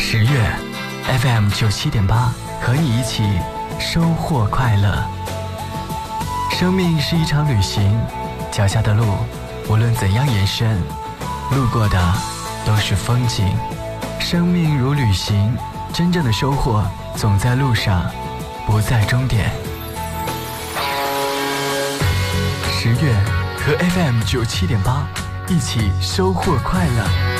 10月 FM 97.8，和你一起收获快乐。生命是一场旅行，脚下的路无论怎样延伸，路过的都是风景。生命如旅行，真正的收获总在路上，不在终点。10月和 FM 97.8一起收获快乐。